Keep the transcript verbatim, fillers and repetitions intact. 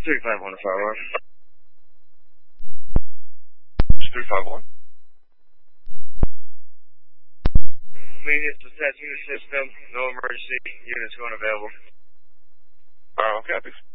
three five one to five one. three five one. Maintenance detaching the system. No emergency units going available. Alright, copy.